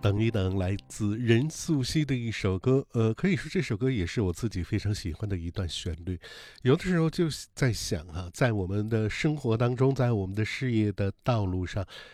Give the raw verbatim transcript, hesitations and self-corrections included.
等一等，来自任素汐的一首歌，呃，可以说这首歌也是我自己非常喜欢的一段旋律。有的时候就在想啊，在我们的生活当中，在我们的事业的道路上，